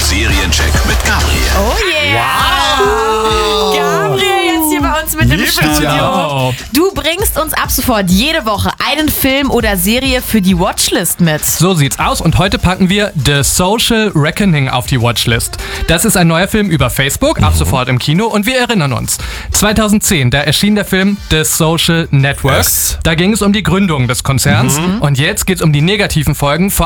Seriencheck mit Gabriel. Oh yeah! Wow. Gabriel jetzt hier bei uns mit im Studio. Du bringst uns ab sofort jede Woche einen Film oder Serie für die Watchlist mit. So sieht's aus und heute packen wir The Social Reckoning auf die Watchlist. Das ist ein neuer Film über Facebook, ab sofort im Kino und wir erinnern uns. 2010, da erschien der Film The Social Network. Da ging es um die Gründung des Konzerns und jetzt geht's um die negativen Folgen, vor